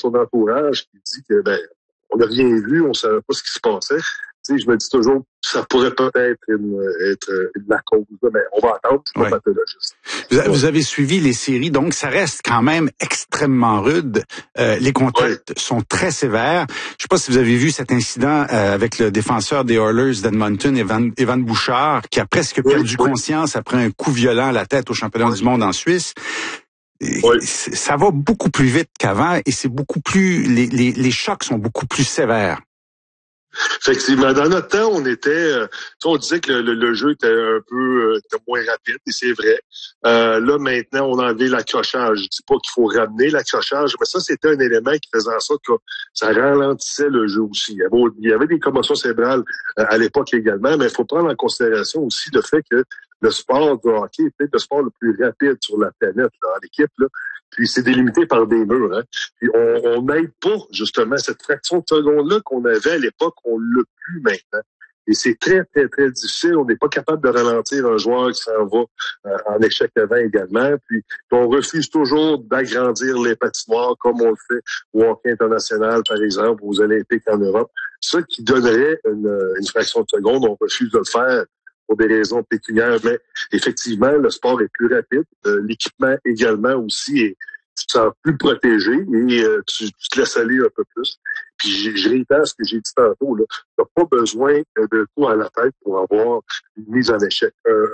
son entourage qui dit que on n'a rien vu, on savait pas ce qui se passait. Tu sais, je me dis toujours, ça pourrait peut-être être la cause. Mais on va attendre, je suis pas pathologiste. Vous avez suivi les séries, donc ça reste quand même extrêmement rude. Les contacts sont très sévères. Je sais pas si vous avez vu cet incident avec le défenseur des Oilers d'Edmonton, Evan Bouchard, qui a presque perdu conscience après un coup violent à la tête au championnat du monde en Suisse. Ça va beaucoup plus vite qu'avant et c'est beaucoup plus les chocs sont beaucoup plus sévères. Effectivement, dans notre temps, on disait que le jeu était un peu était moins rapide, et c'est vrai. Là, maintenant, on a enlevé l'accrochage. Je dis pas qu'il faut ramener l'accrochage, mais ça, c'était un élément qui faisait en sorte que ça ralentissait le jeu aussi. Il y avait des commotions cérébrales à l'époque également, mais il faut prendre en considération aussi le fait que le sport de hockey est peut-être le sport le plus rapide sur la planète, là, en équipe, là. Puis c'est délimité par des murs, hein. Puis on n'aide pas, justement, cette fraction de seconde-là qu'on avait à l'époque, on l'a plus maintenant. Et c'est très, très, très difficile. On n'est pas capable de ralentir un joueur qui s'en va en échec avant également. Puis on refuse toujours d'agrandir les patinoires comme on le fait au hockey international, par exemple, aux Olympiques en Europe. Ça qui donnerait une fraction de seconde, on refuse de le faire pour des raisons pécuniaires, mais effectivement, le sport est plus rapide. L'équipement également aussi est tu te sens plus protégé et tu te laisses aller un peu plus. Puis je réitère ce que j'ai dit tantôt, là. Tu n'as pas besoin de coup à la tête pour avoir une mise en échec.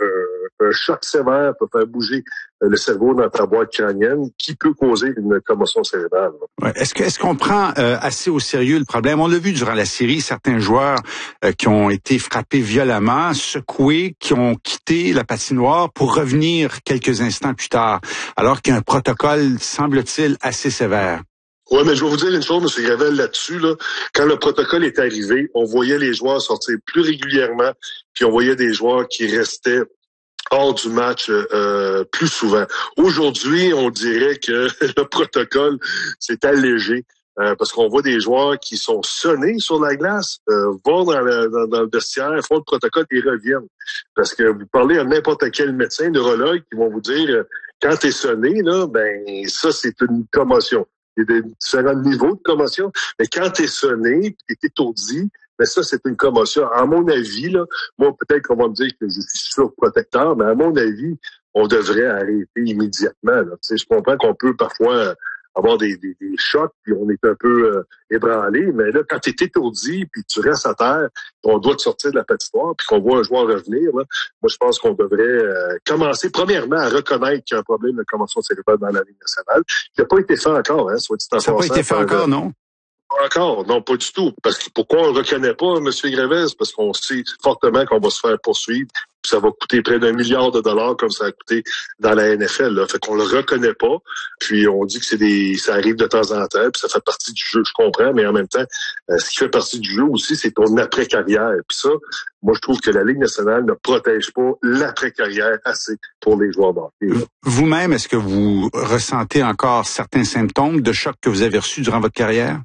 Un choc sévère peut faire bouger le cerveau dans ta boîte crânienne qui peut causer une commotion cérébrale. Ouais. Est-ce qu'on prend assez au sérieux le problème? On l'a vu durant la série, certains joueurs qui ont été frappés violemment, secoués, qui ont quitté la patinoire pour revenir quelques instants plus tard, alors qu'il y a un protocole, semble-t-il, assez sévère. Oui, mais je vais vous dire une chose, M. Gravel, là-dessus, là. Quand le protocole est arrivé, on voyait les joueurs sortir plus régulièrement, puis on voyait des joueurs qui restaient hors du match plus souvent. Aujourd'hui, on dirait que le protocole s'est allégé. Parce qu'on voit des joueurs qui sont sonnés sur la glace, vont dans le vestiaire, font le protocole et reviennent. Parce que vous parlez à n'importe quel médecin, neurologue, qui vont vous dire, quand t'es sonné, là, ça, c'est une commotion. Il y a des différents niveaux de commotion, mais quand t'es sonné, puis t'es étourdi, ça, c'est une commotion. À mon avis, là, moi, peut-être qu'on va me dire que je suis surprotecteur, mais à mon avis, on devrait arrêter immédiatement, là. Tu sais, je comprends qu'on peut parfois avoir des chocs, puis on est un peu ébranlé, mais là, quand tu es étourdi, puis tu restes à terre, on doit te sortir de la patinoire, puis qu'on voit un joueur revenir, là, moi, je pense qu'on devrait commencer, premièrement, à reconnaître qu'il y a un problème de commotion cérébrale dans la Ligue nationale, qui n'a pas été fait encore, hein, soit dit en passant. Ça n'a pas été fait encore, non? Encore, non, pas du tout. Parce que pourquoi on le reconnaît pas, M. Grévez? Parce qu'on sait fortement qu'on va se faire poursuivre, puis ça va coûter près d'1 milliard de dollars comme ça a coûté dans la NFL. Là. Fait qu'on le reconnaît pas. Puis on dit que ça arrive de temps en temps, puis ça fait partie du jeu, je comprends, mais en même temps, ce qui fait partie du jeu aussi, c'est ton après-carrière. Puis ça, moi, je trouve que la Ligue nationale ne protège pas l'après-carrière assez pour les joueurs d'hockey. Vous-même, est-ce que vous ressentez encore certains symptômes de choc que vous avez reçus durant votre carrière?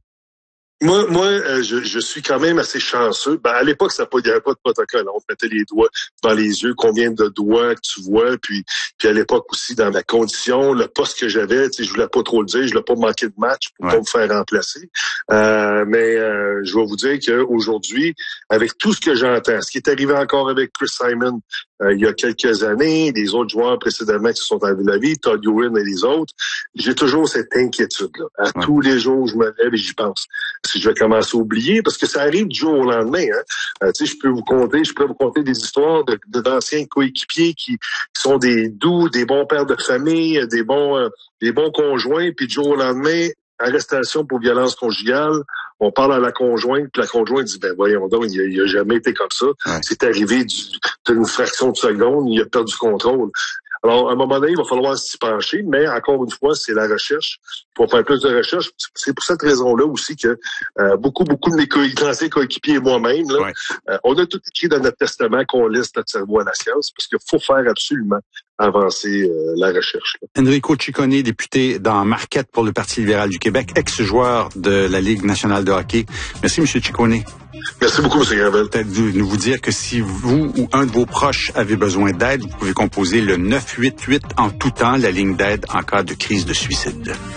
Moi, je suis quand même assez chanceux. À l'époque, il n'y avait pas de protocole. On te mettait les doigts dans les yeux, combien de doigts que tu vois, puis à l'époque aussi, dans ma condition, le poste que j'avais, je voulais pas trop le dire, je voulais pas manquer de match pour pas me faire remplacer. Mais je vais vous dire qu'aujourd'hui, avec tout ce que j'entends, ce qui est arrivé encore avec Chris Simon il y a quelques années, les autres joueurs précédemment qui se sont enlevés la vie, Todd Ewing et les autres, j'ai toujours cette inquiétude-là. Tous les jours, je me lève et j'y pense. Si je vais commencer à oublier, parce que ça arrive du jour au lendemain. Hein. Je pourrais vous conter des histoires d'anciens coéquipiers qui sont des doux, des bons pères de famille, des bons conjoints, puis du jour au lendemain, arrestation pour violence conjugale, on parle à la conjointe, puis la conjointe dit, voyons donc, il a jamais été comme ça. Ouais. C'est arrivé d'une fraction de seconde, il a perdu le contrôle. Alors, à un moment donné, il va falloir s'y pencher, mais encore une fois, c'est la recherche. Pour faire plus de recherche, c'est pour cette raison-là aussi que beaucoup de mes anciens coéquipiers et moi-même, là, on a tout écrit dans notre testament qu'on laisse notre cerveau à la science, parce qu'il faut faire absolument avancer la recherche. Là. Enrico Ciccone, député dans Marquette pour le Parti libéral du Québec, ex-joueur de la Ligue nationale de hockey. Merci, M. Ciccone. Merci beaucoup, M. Gravel. Peut-être vous dire que si vous ou un de vos proches avez besoin d'aide, vous pouvez composer le 988 en tout temps, la ligne d'aide en cas de crise de suicide.